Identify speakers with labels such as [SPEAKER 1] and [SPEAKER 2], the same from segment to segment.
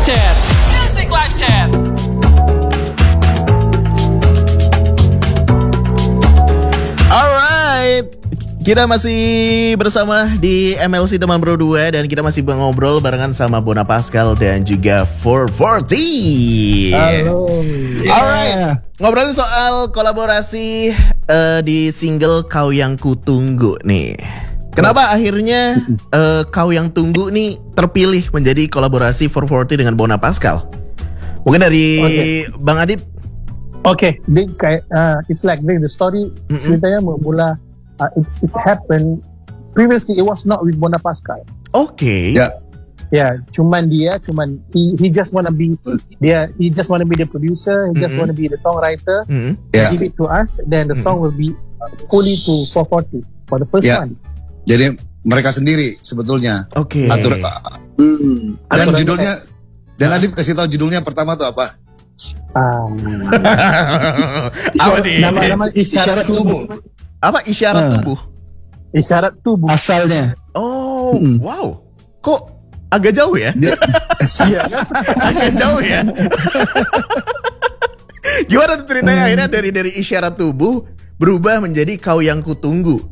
[SPEAKER 1] Chat. Music Live Chat.
[SPEAKER 2] Alright, kita masih bersama di MLC Teman Bro 2 dan kita masih ngobrol barengan sama Bona Pascal dan juga 440.
[SPEAKER 3] Halo.
[SPEAKER 2] Alright, ngobrolin soal kolaborasi di single Kau Yang Kutunggu nih. Kenapa akhirnya Kau Yang Tunggu nih terpilih menjadi kolaborasi 440 dengan Bona Pascal? Mungkin dari Bang Adib.
[SPEAKER 3] Okay, it's like the story ceritanya bermula. It's happened previously. It was not with Bona Pascal.
[SPEAKER 2] Okay.
[SPEAKER 3] Yeah, he just wanna be the producer. He just wanna be the songwriter. Give it to us, then the song will be fully to 440 for the first one.
[SPEAKER 4] Jadi mereka sendiri sebetulnya.
[SPEAKER 2] Oke.
[SPEAKER 4] Dan judulnya, dan Adib kasih tahu judulnya pertama tuh apa?
[SPEAKER 2] Apa nih?
[SPEAKER 3] Nama isyarat tubuh.
[SPEAKER 2] Apa isyarat tubuh?
[SPEAKER 3] Isyarat tubuh.
[SPEAKER 5] Asalnya.
[SPEAKER 2] Oh, wow. Kok agak jauh ya?
[SPEAKER 3] Iya.
[SPEAKER 2] Agak jauh ya. Gimana tuh ceritanya akhirnya dari isyarat tubuh berubah menjadi Kau Yang Kutunggu?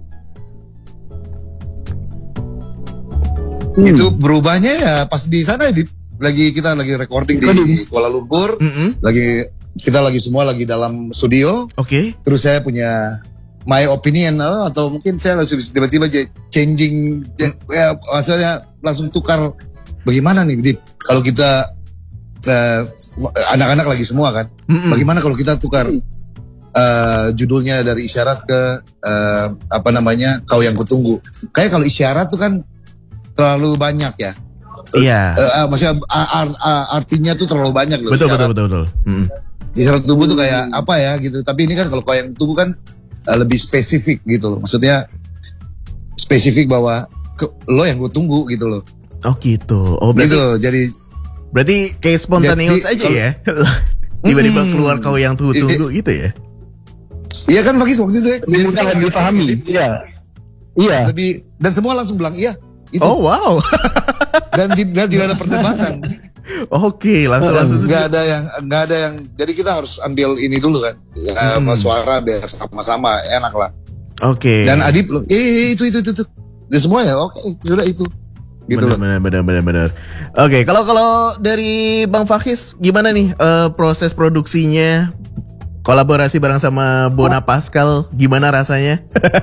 [SPEAKER 4] Itu berubahnya ya pas di sana kita lagi recording di Kuala Lumpur. Kita semua lagi dalam studio.
[SPEAKER 2] Oke.
[SPEAKER 4] Terus saya punya my opinion atau mungkin saya langsung tiba-tiba changing ya, maksudnya langsung tukar bagaimana nih Dip kalau kita anak-anak lagi semua kan. Bagaimana kalau kita tukar judulnya dari isyarat ke Kau Yang Kutunggu. Kayak kalau isyarat tuh kan terlalu banyak ya.
[SPEAKER 2] Iya.
[SPEAKER 4] Maksudnya artinya tuh terlalu banyak loh.
[SPEAKER 2] Betul.
[SPEAKER 4] Isyarat tubuh tuh kayak apa ya gitu. Tapi ini kan kalau Kau Yang Tunggu kan lebih spesifik gitu loh. Maksudnya spesifik bahwa lo yang gue tunggu gitu loh.
[SPEAKER 2] Oh gitu. Oh berarti,
[SPEAKER 4] gitu.
[SPEAKER 2] Berarti kayak spontaneous aja ya. Tiba-tiba keluar Kau Yang Tunggu gitu ya.
[SPEAKER 4] Iya kan Fakis waktu itu ya.
[SPEAKER 5] Lebih mudah dipahami. Iya.
[SPEAKER 4] Lebih, dan semua langsung bilang iya. Itu.
[SPEAKER 2] Oh wow.
[SPEAKER 4] Dan tidak ada perdebatan.
[SPEAKER 2] Oke, langsung
[SPEAKER 4] nggak ada yang jadi kita harus ambil ini dulu kan. Suara biar sama-sama enak lah.
[SPEAKER 2] Oke.
[SPEAKER 4] Dan Adib loh, itu. Dan semua ya oke, sudah itu. Gitu loh.
[SPEAKER 2] Benar. Oke, kalau dari Bang Fakis gimana nih proses produksinya? Kolaborasi bareng sama Bona Pascal gimana rasanya?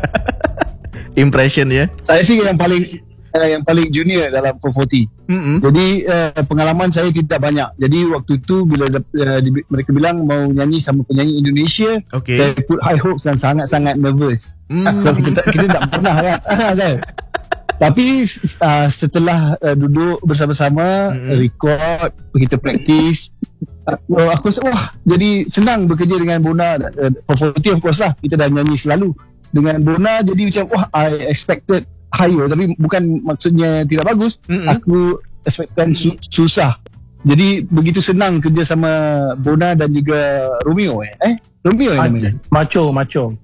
[SPEAKER 2] Impression ya?
[SPEAKER 5] Saya sih yang paling junior dalam 440. Jadi pengalaman saya tidak banyak. Jadi waktu itu bila mereka bilang mau nyanyi sama penyanyi Indonesia, saya put high hopes dan sangat-sangat nervous. So, kita tak pernah kan. Tapi setelah duduk bersama-sama, record, kita practice, aku rasa jadi senang bekerja dengan Bona. 440 of course lah, kita dah nyanyi selalu dengan Bona. Jadi macam I expected higher, tapi bukan maksudnya tidak bagus. Aku expectkan susah. Jadi begitu senang kerja sama Bona dan juga Romeo. Romeo namanya.
[SPEAKER 3] Macho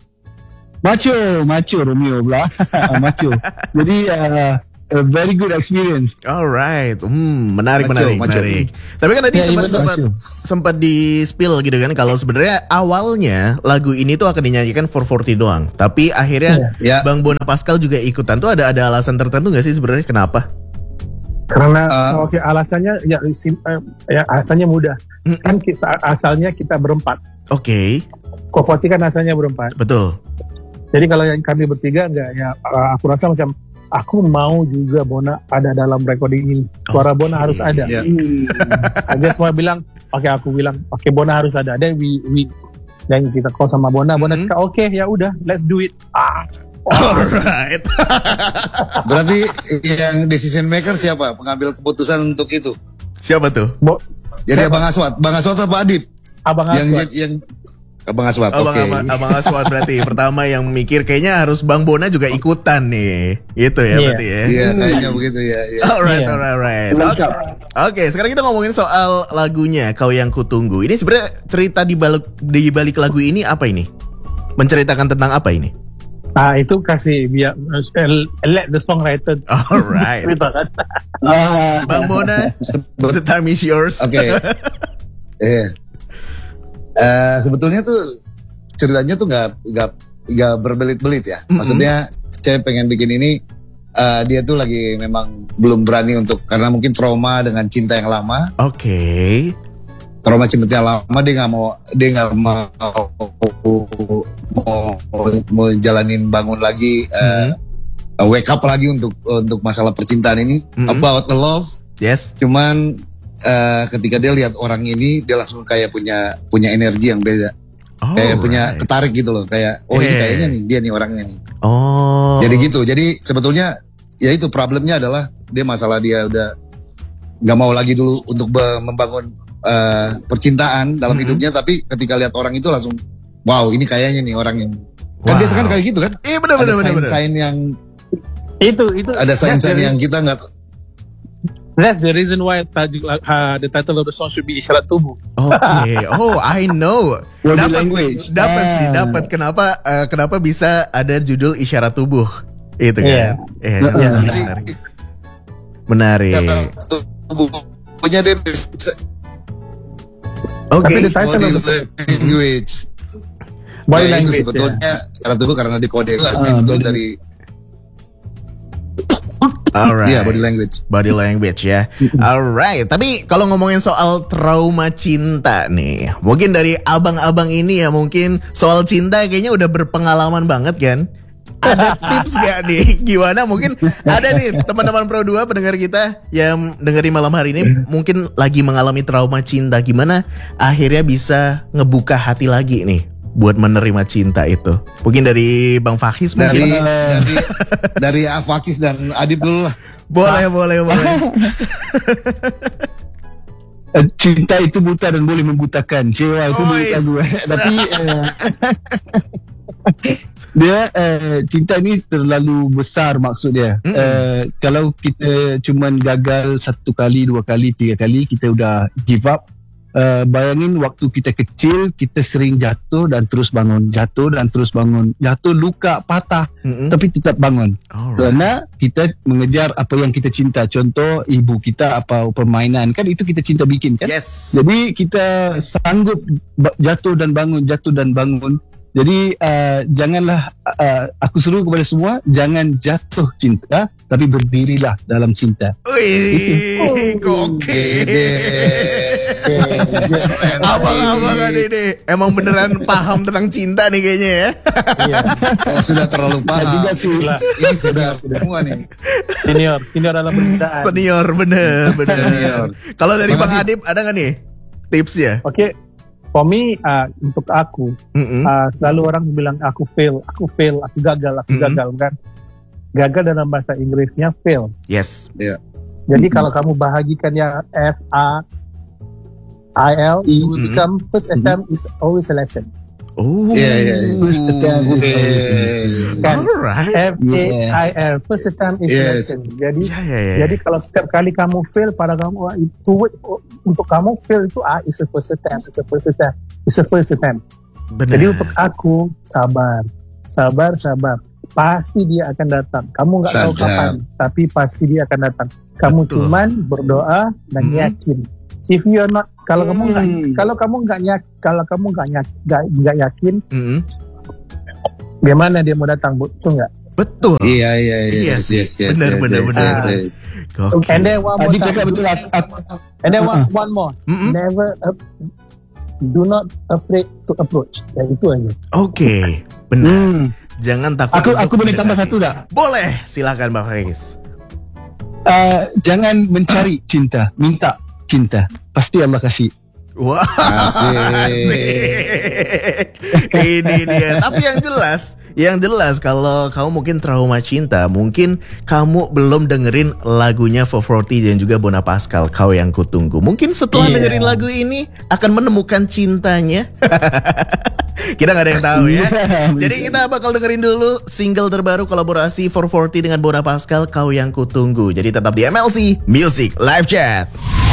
[SPEAKER 3] Romeo pula. Macho. Jadi a very good experience.
[SPEAKER 2] Alright, menarik. Tapi kan tadi sempat di spill gitu kan, kalau sebenarnya awalnya lagu ini tuh akan dinyanyikan 440 doang. Tapi akhirnya Bang Bona Pascal juga ikutan. Tuh ada alasan tertentu nggak sih sebenarnya kenapa?
[SPEAKER 3] Karena alasannya alasannya mudah. Kan asalnya kita berempat.
[SPEAKER 2] Oke.
[SPEAKER 3] 440 kan asalnya berempat.
[SPEAKER 2] Betul.
[SPEAKER 3] Jadi kalau yang kami bertiga enggak ya, aku rasa macam aku mau juga Bona ada dalam recording ini. Suara Bona harus ada. Aja semua bilang, aku bilang, Bona harus ada. Dan dan kita call sama Bona cakap, oke, ya udah, let's do it.
[SPEAKER 2] Alright.
[SPEAKER 4] Berarti yang decision maker siapa? Pengambil keputusan untuk itu?
[SPEAKER 2] Siapa tuh?
[SPEAKER 4] Jadi Abang Aswad apa Adib?
[SPEAKER 3] Abang Aswad.
[SPEAKER 4] Abang Aswad,
[SPEAKER 2] Abang Aswad berarti pertama yang mikir kayaknya harus Bang Bona juga ikutan nih. Gitu ya berarti ya.
[SPEAKER 4] Iya, kayaknya begitu ya.
[SPEAKER 2] Alright. Oke, sekarang kita ngomongin soal lagunya Kau Yang Kutunggu. Ini sebenarnya cerita di balik lagu ini apa ini? Menceritakan tentang apa ini?
[SPEAKER 3] Itu kasih biar let the songwriter.
[SPEAKER 2] Alright. Bang Bona, the time is yours.
[SPEAKER 4] Oke. Sebetulnya tuh ceritanya tuh nggak berbelit-belit ya. Maksudnya saya pengen bikin ini dia tuh lagi memang belum berani untuk karena mungkin trauma dengan cinta yang lama.
[SPEAKER 2] Oke.
[SPEAKER 4] Trauma cinta yang lama dia nggak mau jalanin bangun lagi wake up lagi untuk masalah percintaan ini about the love.
[SPEAKER 2] Yes.
[SPEAKER 4] Cuman ketika dia lihat orang ini dia langsung kayak punya energi yang beda. Kayak punya ketarik gitu loh, kayak ini kayaknya nih dia nih orangnya nih. Jadi gitu. Jadi sebetulnya ya itu problemnya adalah dia udah nggak mau lagi dulu untuk membangun percintaan dalam hidupnya, tapi ketika lihat orang itu langsung wow ini kayaknya nih orang yang kan biasa kan kayak gitu kan.
[SPEAKER 2] Iya benar.
[SPEAKER 4] Sign yang
[SPEAKER 3] itu
[SPEAKER 4] ada sign yang kita nggak.
[SPEAKER 3] That's the reason why the title of the song should be Isyarat Tubuh.
[SPEAKER 2] Okay. I know. Dapat. Kenapa bisa ada judul Isyarat Tubuh? Itu kan. Menarik.
[SPEAKER 4] Tubuhnya dia bisa.
[SPEAKER 2] Oke.
[SPEAKER 4] Body language. Itu sebetulnya Isyarat Tubuh karena dikode dari.
[SPEAKER 2] Alright.
[SPEAKER 4] Iya,
[SPEAKER 2] body language ya. Alright. Tapi kalau ngomongin soal trauma cinta nih, mungkin dari abang-abang ini ya mungkin soal cinta kayaknya udah berpengalaman banget kan. Ada tips gak nih? Gimana mungkin ada nih teman-teman Pro 2 pendengar kita yang dengerin malam hari ini mungkin lagi mengalami trauma cinta. Gimana akhirnya bisa ngebuka hati lagi nih buat menerima cinta itu? Mungkin dari Bang Fakis mungkin.
[SPEAKER 4] Dari Fakis dan Adib dulu lah.
[SPEAKER 2] Boleh.
[SPEAKER 5] Cinta itu buta dan boleh membutakan. Cewek itu buta gue. Tapi dia cinta ini terlalu besar maksudnya. Kalau kita cuman gagal 1 kali, 2 kali, 3 kali kita udah give up. Bayangin waktu kita kecil kita sering jatuh dan terus bangun, jatuh luka patah tapi tetap bangun. Karena kita mengejar apa yang kita cinta. Contoh ibu kita apa permainan kan itu kita cinta bikin kan.
[SPEAKER 2] Yes.
[SPEAKER 5] Jadi kita sanggup jatuh dan bangun. Jadi janganlah aku suruh kepada semua jangan jatuh cinta tapi berdirilah dalam cinta.
[SPEAKER 2] Gokil. Abang-abang ini emang beneran paham tentang cinta nih kayaknya ya.
[SPEAKER 4] Sudah terlalu paham. Ini sudah semua nih.
[SPEAKER 3] Senior dalam percintaan.
[SPEAKER 2] Senior bener. Kalau dari Bang Adib ada nggak nih tipsnya?
[SPEAKER 3] Oke. For me, untuk aku, selalu orang bilang aku fail, aku gagal kan. Gagal dalam bahasa Inggrisnya fail.
[SPEAKER 2] Yes.
[SPEAKER 4] Yeah.
[SPEAKER 3] Jadi kalau kamu bahagikannya FAIL, you become first attempt is always a lesson.
[SPEAKER 2] First attempt is
[SPEAKER 3] FAIL, first attempt is a lesson. Jadi kalau setiap kali kamu fail, pada kamu untuk kamu fail itu is a first attempt.
[SPEAKER 2] Benar.
[SPEAKER 3] Jadi untuk aku sabar. Pasti dia akan datang. Kamu nggak tahu kapan, tapi pasti dia akan datang. Kamu cuman berdoa dan yakin. If you're not, kalau kamu nggak yakin, gimana dia mau datang? Betul nggak?
[SPEAKER 2] Betul.
[SPEAKER 4] Iya.
[SPEAKER 2] Yes. Benar.
[SPEAKER 3] And then one more time. And then one more. Never, do not afraid to approach. Ya itu aja.
[SPEAKER 2] Oke, benar. Jangan takut.
[SPEAKER 5] Aku boleh tambah satu tak?
[SPEAKER 2] Boleh, silakan Bang Fakis.
[SPEAKER 5] Jangan mencari cinta, minta cinta. Pasti Allah kasih.
[SPEAKER 2] Wah, ini dia. Tapi yang jelas kalau kamu mungkin trauma cinta, mungkin kamu belum dengerin lagunya 440 dan juga Bona Pascal, Kau Yang Kutunggu. Mungkin setelah dengerin lagu ini akan menemukan cintanya. Kita gak ada yang tahu ya. Jadi kita bakal dengerin dulu single terbaru kolaborasi 440 dengan Bona Pascal, Kau Yang Kutunggu. Jadi tetap di MLC Music Live Chat.